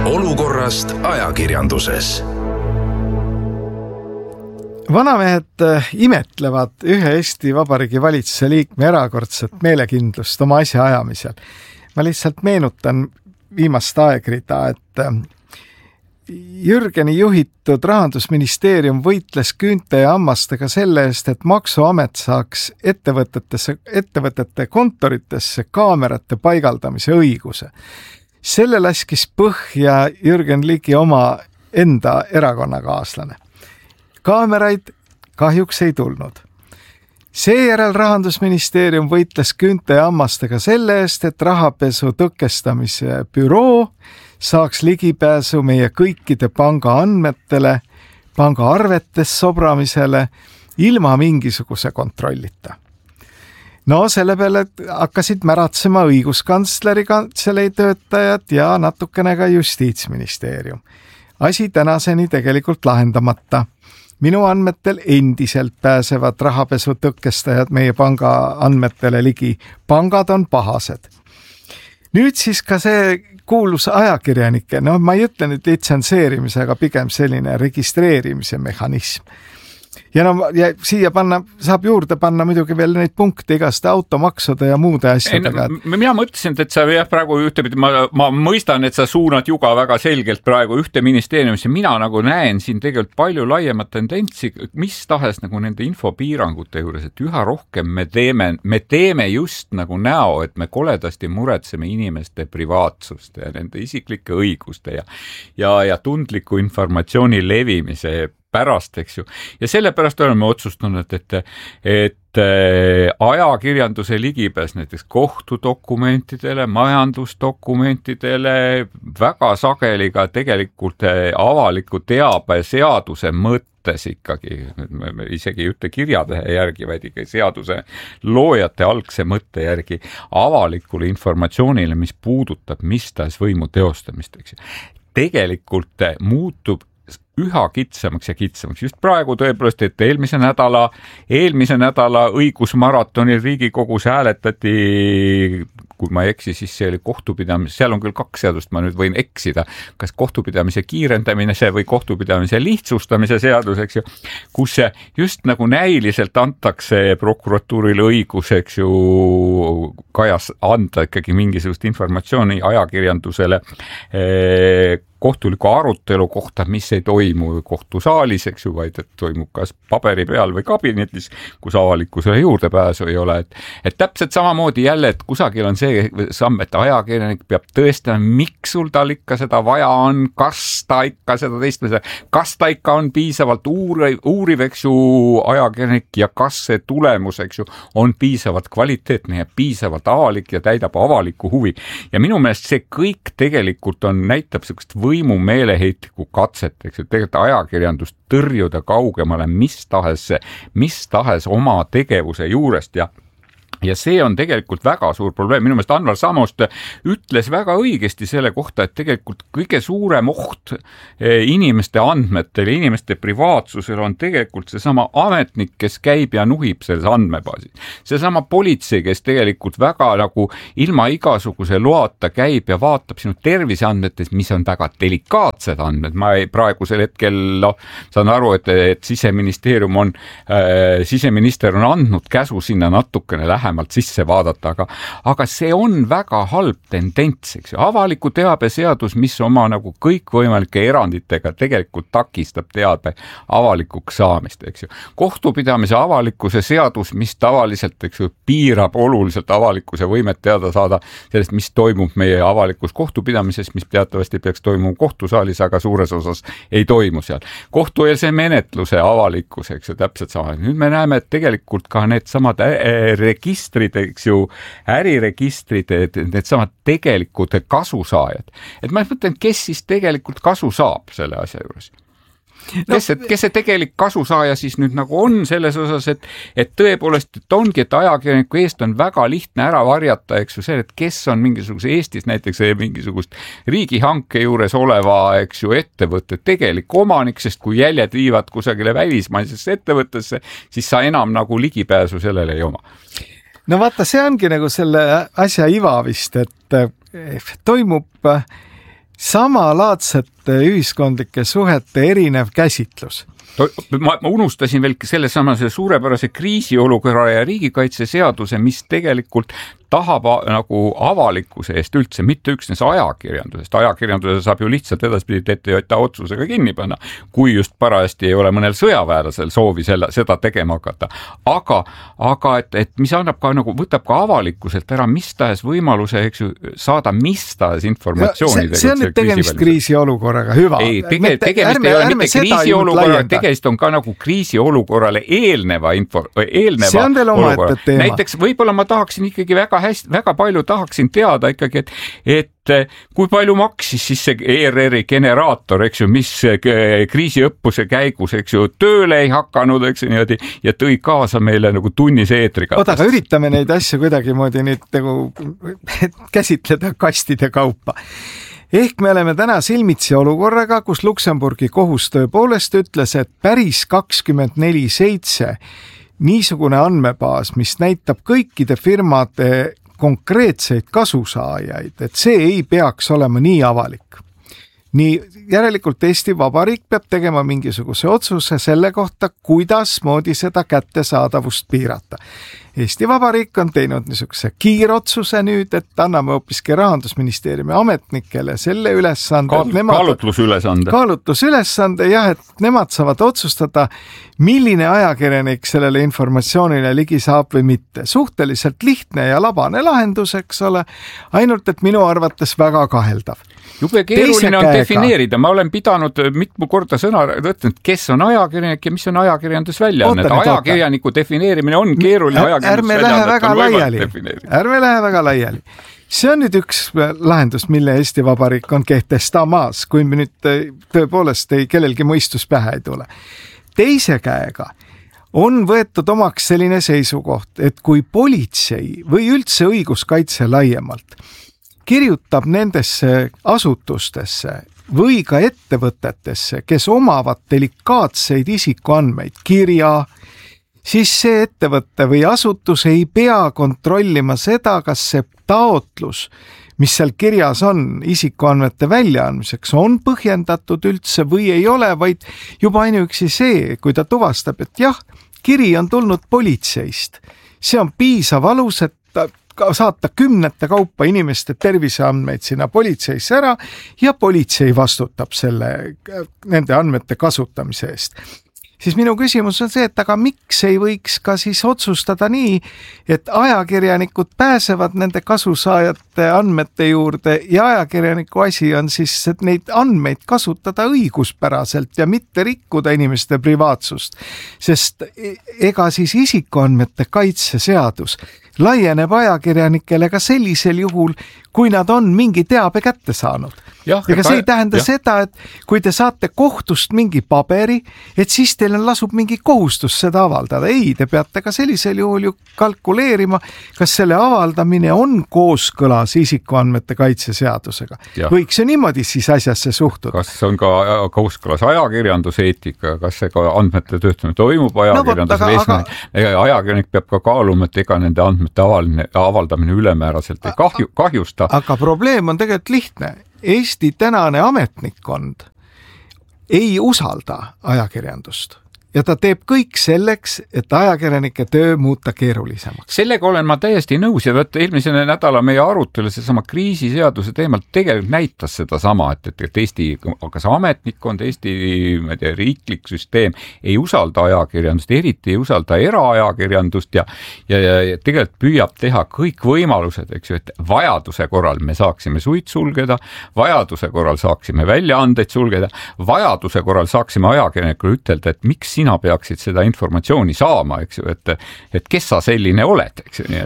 Olukorrast ajakirjanduses. Vanamehed imetlevad ühe Eesti Vabariigi valitsuse liikme erakordset meelekindlust oma asja ajamisel. Ma lihtsalt meenutan viimast aegrida, et Jürgeni juhitud Rahandusministeerium võitles küünte ja hammastega selle eest, et Maksuamet saaks ettevõtete kontoritesse kaamerate paigaldamise õiguse. Selle laskis põhja Jürgen Ligi oma enda erakonnakaaslane. Kaameraid kahjuks ei tulnud. Seejärel Rahandusministeerium võitles küünte ja hammastega selle eest, et rahapesu tõkestamise büroo saaks ligipääsu meie kõikide pangaandmetele, pangaarvetes sobramisele ilma mingisuguse kontrollita. No selle peale hakkasid märatsema õiguskantsleri kantselei töötajad ja natukene ka Justiitsministeerium. Asi tänaseni tegelikult lahendamata. Minu andmetel endiselt pääsevad rahapesu tõkestajad meie panga andmetele ligi. Pangad on pahased. Nüüd siis ka see kuulus ajakirjanike, ma ei ütle nüüd litsenseerimise, aga pigem selline registreerimise mehhanism. Ja siia saab juurde panna muidugi veel neid punkte igaste automaksude ja muude asjadega. Mina mõtlesin, et sa praegu ühtepidi, ma mõistan, et sa suunad juga väga selgelt praegu ühte ministeeriumisse. Mina nagu näen siin tegelikult palju laiemat tendentsi, mis tahes nagu nende infopiirangute juures, et üha rohkem me teeme just nagu näo, et me koledasti muretseme inimeste privaatsust ja nende isiklike õiguste ja tundliku informatsiooni levimise pärast, eks ju. Ja sellepärast oleme otsustanud, et ajakirjanduse ligipääs näiteks kohtudokumentidele, majandusdokumentidele, väga sageli ka tegelikult avaliku teabe seaduse mõttes ikkagi, isegi ei ütle kirjatähe järgi, vaid ikka seaduse loojate algse mõtte järgi avalikule informatsioonile, mis puudutab mis tahes võimu teostamist, eks ju. Tegelikult muutub üha kitsamaks ja kitsamaks. Just praegu tõepoolest, et eelmise nädala õigusmaratonil Riigikogus hääletati, kui ma ei eksi, siis see oli kohtupidamise, seal on küll 2 seadust, ma nüüd võin eksida, kas kohtupidamise kiirendamine või kohtupidamise lihtsustamise seadus, eks ju, kus just nagu näiliselt antakse prokuratuurile õigus, eks ju, anda ikkagi mingisugust informatsiooni ajakirjandusele kohtuliku arutelu kohta, mis ei toimu kohtusaalis, eks ju, vaid et toimub kas paberi peal või kabinetis, kus avalikkusele juurdepääsu ei ole. Et täpselt samamoodi jälle, et kusagil on see samm, et ajakirjanik peab tõestama, miks sul tal ikka seda vaja on, kas ta ikka seda teistmese, kas ta ikka on piisavalt uuriv, eks ju, ajakirjanik ja kas see tulemus, eks ju, on piisavalt kvaliteetne ja piisavalt avalik ja täidab avalikku huvi. Ja minu meelest see kõik tegelikult näitab sellist võimu meeleheitlikku katset, eks, et tegelikult ajakirjandust tõrjuda kaugemale mis tahes oma tegevuse juurest ja see on tegelikult väga suur probleem. Minu meelest Anvar Samost ütles väga õigesti selle kohta, et tegelikult kõige suurem oht inimeste andmetele, inimeste privaatsusele on tegelikult seesama ametnik, kes käib ja nuhib selles andmebaasis. Seesama politsei, kes tegelikult väga nagu ilma igasuguse loata käib ja vaatab sinu terviseandmetes, mis on väga delikaatsed andmed. Ma praegusel hetkel saan aru, et siseminister on andnud käsu sinna natukene lähemalt sisse vaadata, aga see on väga halb tendents, eks ju. Avaliku teabe seadus, mis oma nagu kõikvõimalike eranditega tegelikult takistab teabe avalikuks saamist, eks ju. Kohtupidamise avalikkuse seadus, mis tavaliselt, eks ju, piirab oluliselt avalikkuse võimet teada saada sellest, mis toimub meie avalikus kohtupidamises, mis teatavasti peaks toimuma kohtusaalis, aga suures osas ei toimu seal. Kohtueelse menetluse avalikkus, eks ju, täpselt sama. Nüüd me näeme, et tegelikult ka need samad registrid, eks ju, äriregistrid, need samad tegelikud kasusaajad. Et ma mõtlen, kes siis tegelikult kasu saab selle asja juures? Kes see tegelik kasusaaja siis nüüd nagu on selles osas, et tõepoolest, et ongi, et ajakirjaniku eest on väga lihtne ära varjata, eks ju, see, et kes on mingisuguse Eestis näiteks mingisugust riigihanke juures oleva, eks ju, ettevõtte tegelik omanik, sest kui jäljed viivad kusagile välismaisesse ettevõttesse, siis sa enam nagu ligipääsu sellele ei oma. No vaata, see ongi nagu selle asja iva vist, et toimub samalaadsete ühiskondlike suhete erinev käsitlus. Ma unustasin veel selle suurepärase kriisiolukorra ja riigikaitseseaduse, mis tegelikult tahab nagu avalikkuse eest üldse, mitte üksnes ajakirjandusest. Ajakirjanduse saab ju lihtsalt edaspidi TTJA otsusega kinni panna, kui just parajasti ei ole mõnel sõjaväelasel soovi seda tegema hakata. Aga et mis annab ka nagu, võtab ka avalikkuselt ära mis tahes võimaluse, eks ju, saada mis tahes informatsiooni. See on nüüd tegemist kriisiolukorraga, hüva. Ei, tegemist ei ole mitte kriisiolukorraga, tegemist on ka nagu kriisiolukorrale eelneva olukorra. Näiteks võib-olla ma tahaksin ikkagi väga palju tahaksin teada ikkagi, et kui palju maksis siis see ERR-i generaator, eks ju, mis kriisiõppuse käigus, eks ju, tööle ei hakanud, eks ju, niimoodi, ja tõi kaasa meile nagu tunnise eetriga. Aga üritame neid asju kuidagimoodi nüüd nagu käsitleda kastide kaupa. Ehk me oleme täna silmitsi olukorraga, kus Luksemburgi kohus tõepoolest ütles, et päris 24/7 niisugune andmebaas, mis näitab kõikide firmade konkreetseid kasusaajaid, et see ei peaks olema nii avalik. Nii järelikult Eesti Vabariik peab tegema mingisuguse otsuse selle kohta, kuidas moodi seda kättesaadavust piirata. Eesti Vabariik on teinud niisuguse kiirotsuse nüüd, et anname hoopiski Rahandusministeeriumi ametnikele selle ülesande. Kaalutlusülesande, jah, et nemad saavad otsustada, milline ajakirjanik sellele informatsioonile ligi saab või mitte. Suhteliselt lihtne ja labane lahendus, eks ole, ainult et minu arvates väga kaheldav. Jube keeruline on defineerida, ma olen pidanud mitmu korda sõna võtnud, kes on ajakirjanik ja mis on ajakirjandusväljaanne. Ajakirjaniku defineerimine on keeruline, ärme lähe väga laiali. See on nüüd üks lahendus, mille Eesti Vabariik on kehtestamas, kui me nüüd tõepoolest kellelgi mõistus pähe ei tule. Teise käega on võetud omaks selline seisukoht, et kui politsei või üldse õiguskaitse laiemalt kirjutab nendesse asutustesse või ka ettevõtetesse, kes omavad delikaatseid isikuandmeid, kirja, siis see ettevõtte või asutus ei pea kontrollima seda, kas see taotlus, mis seal kirjas on isikuandmete väljaandmiseks, on põhjendatud üldse või ei ole, vaid juba ainuüksi see, kui ta tuvastab, et jah, kiri on tulnud politseist. See on piisav alus, et saata kümnete kaupa inimeste terviseandmeid sinna politseisse ära ja politsei vastutab nende andmete kasutamise eest. Siis minu küsimus on see, et aga miks ei võiks ka siis otsustada nii, et ajakirjanikud pääsevad nende kasusaajate andmete juurde ja ajakirjaniku asi on siis neid andmeid kasutada õiguspäraselt ja mitte rikkuda inimeste privaatsust. Sest ega siis isikuandmete kaitseseadus laieneb ajakirjanikele ka sellisel juhul, kui nad on mingi teabe kätte saanud. Ega see ei tähenda seda, et kui te saate kohtust mingi paberi, et siis teil lasub mingi kohustus seda avaldada. Ei, te peate ka sellisel juhul ju kalkuleerima, kas selle avaldamine on kooskõlas isikuandmete kaitseseadusega. Võiks ju niimoodi siis asjasse suhtuda. Kas on ka kooskõlas ajakirjanduseetika, kas see ka andmete töötamine toimub ajakirjanduse ajakirjanik peab ka kaaluma, et ega nende andmete avaldamine ülemääraselt ei kahjusta. Aga probleem on tegelikult lihtne. Eesti tänane ametnikkond ei usalda ajakirjandust ja ta teeb kõik selleks, et ajakirjanike töö muuta keerulisemaks. Sellega olen ma täiesti nõus ja eelmise nädala meie arutelu seesama kriisiseaduse teemal tegelikult näitas seda sama, et Eesti, kas ametnikkond, Eesti riiklik süsteem ei usalda ajakirjandust, eriti ei usalda eraajakirjandust ja tegelikult püüab teha kõik võimalused, eks ju, et vajaduse korral me saaksime suid sulgeda, vajaduse korral saaksime väljaandeid sulgeda, vajaduse korral saaksime ajakirjanikule ütelda, et miks sina peaksid seda informatsiooni saama, eks ju, et kes sa selline oled, eks ju.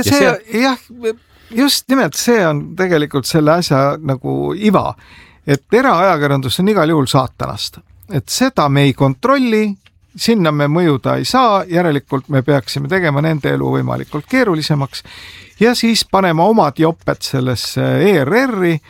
Just nimelt see on tegelikult selle asja nagu iva, et eraajakirjandus on igal juhul saatanast, et seda me ei kontrolli, sinna me mõjuda ei saa, järelikult me peaksime tegema nende elu võimalikult keerulisemaks ja siis panema omad joped sellesse ERR-i,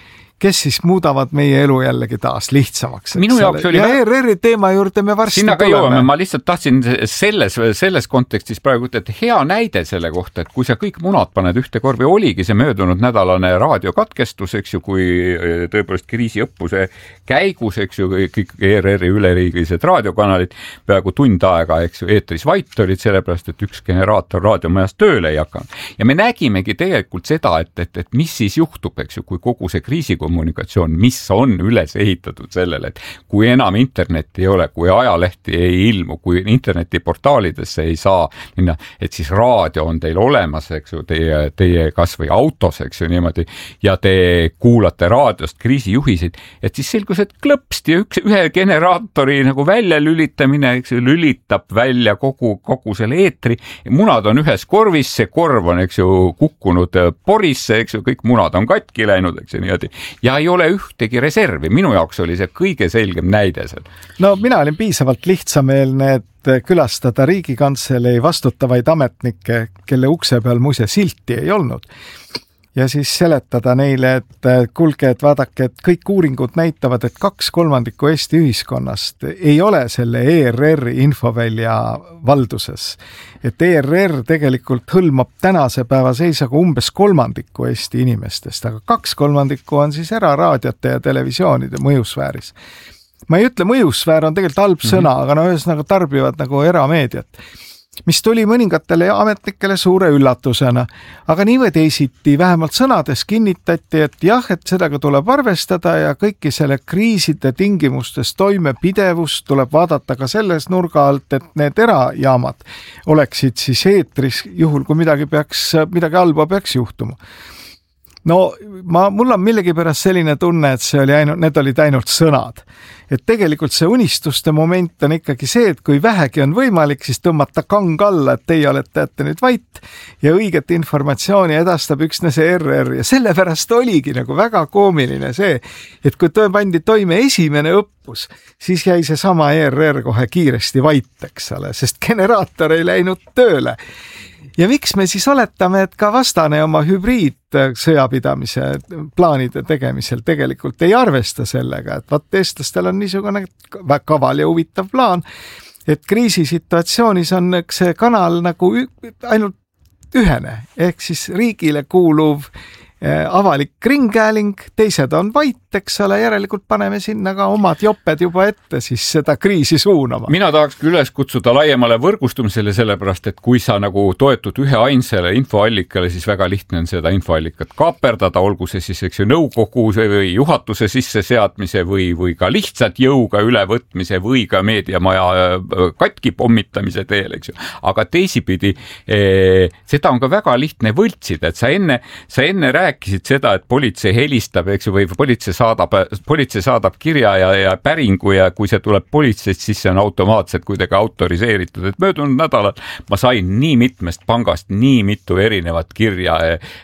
kes siis muudavad meie elu jällegi taas lihtsamaks. Minu jaoks oli ja ERR-i teema juurde me varsti sinna ka tuleme. Ma lihtsalt tahtsin selles kontekstis praegu, et hea näide selle kohta, et kui sa kõik munad paned ühte korvi, oligi see möödunud nädalane raadiokatkestus, eks ju, kui tõepoolest kriisiõppuse käigus, eks ju, kõik ERR-i üleriigilised raadiokanalid peaaegu tund aega, eks ju, eetris vait olid sellepärast, et üks generaator raadiomajas tööle ei hakanud. Ja me nägimegi tegelikult seda, et mis siis juhtub, eks ju, kui kogu see kriisikommunikatsioon, mis on üles ehitatud sellele, et kui enam internetti ei ole, kui ajalehti ei ilmu, kui internetiportaalidesse ei saa minna, et siis raadio on teil olemas, eks ju, teie kas või autos, eks ju, niimoodi, ja te kuulate raadiost kriisijuhiseid, et siis selgus, et klõpsti ühe generaatori nagu välja lülitamine, eks ju, lülitab välja kogu selle eetri, munad on ühes korvis, see korv on, eks ju, kukkunud porisse, eks ju, kõik munad on katki läinud, eks ju, niimoodi. Ja ei ole ühtegi reservi. Minu jaoks oli see kõige selgem näide seal. No mina olin piisavalt lihtsameelne, et külastada Riigikantselei vastutavaid ametnikke, kelle ukse peal muise silti ei olnud. Ja siis seletada neile, et kuulge, et vaadake, et kõik uuringud näitavad, et 2/3 Eesti ühiskonnast ei ole selle ERR-i infovälja valduses. Et ERR tegelikult hõlmab tänase päeva seisaga umbes 1/3 Eesti inimestest, aga 2/3 on siis eraraadiote ja televisioonide mõjusfääris. Ma ei ütle, mõjusfäär on tegelikult halb sõna, aga no ühesõnaga tarbivad nagu erameediat, mis tuli mõningatele ametnikele suure üllatusena. Aga nii või teisiti, vähemalt sõnades kinnitati, et jah, et sellega tuleb arvestada ja kõiki selle kriiside tingimustes toimepidevust tuleb vaadata ka selles nurga alt, et need erajaamad oleksid siis eetris juhul, kui midagi halba peaks juhtuma. No mul on millegipärast selline tunne, et need olid ainult sõnad. Et tegelikult see unistuste moment on ikkagi see, et kui vähegi on võimalik, siis tõmmata kang alla, et teie olete nüüd vait ja õiget informatsiooni edastab üksnes ERR. Ja sellepärast oligi nagu väga koomiline see, et kui pandi toime esimene õppus, siis jäi see sama ERR kohe kiiresti vait, eks ole, sest generaator ei läinud tööle. Ja miks me siis oletame, et ka vastane oma hübriidsõjapidamise plaanide tegemisel tegelikult ei arvesta sellega, et vaat eestlastel on niisugune väga kaval ja huvitav plaan, et kriisisituatsioonis on see kanal nagu ainult ühene, ehk siis riigile kuuluv avalik ringhääling, teised on vait, eks ole, järelikult paneme sinna ka omad joped juba ette siis seda kriisi suunama. Mina tahaks üles kutsuda laiemale võrgustumisele, sellepärast, et kui sa nagu toetud ühe ainsale infoallikale, siis väga lihtne on seda infoallikat kaaperdada, olgu see siis, eks ju, nõukogu või juhatuse sisseseadmise või ka lihtsalt jõuga ülevõtmise või ka meediamaja katki pommitamise teel, eks ju. Aga teisipidi, seda on ka väga lihtne võltsida, et sa enne rääkisid seda, et politsei helistab, eks ju, või politsei saadab kirja ja päringu ja kui see tuleb politseist, siis see on automaatselt kuidagi autoriseeritud. Et möödunud nädalal ma sain nii mitmest pangast nii mitu erinevat kirja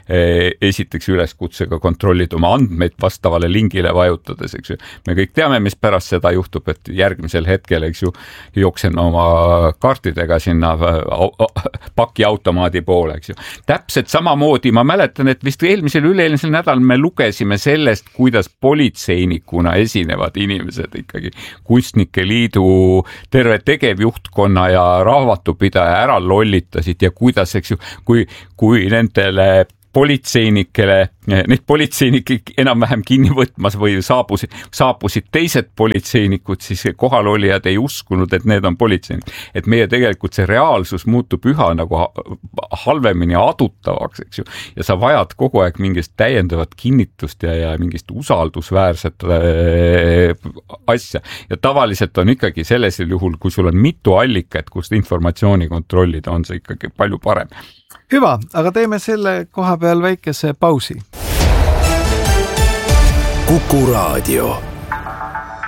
esiteks üleskutsega kontrollida oma andmeid vastavale lingile vajutades, eks ju. Me kõik teame, mis pärast seda juhtub, et järgmisel hetkel, eks ju, jooksen oma kaartidega sinna pakiautomaadi poole, eks ju. Täpselt samamoodi, ma mäletan, et vist üle-eelmisel nädal me lugesime sellest, kuidas politseinikuna esinevad inimesed ikkagi kunstnike liidu terve tegevjuhtkonna ja raamatupidaja ära lollitasid ja kuidas, eks ju, kui nendele neid politseinikke enam-vähem kinni võtmas või saabusid teised politseinikud, siis kohalolijad ei uskunud, et need on politseinikud. Et meie tegelikult see reaalsus muutub üha nagu halvemini adutavaks, eks ju. Ja sa vajad kogu aeg mingist täiendavat kinnitust ja mingist usaldusväärset asja. Ja tavaliselt on ikkagi sellisel juhul, kui sul on mitu allikat, kust informatsiooni kontrollida, on see ikkagi palju parem. Hüva, aga teeme selle koha peal väikese pausi. Kuku Raadio.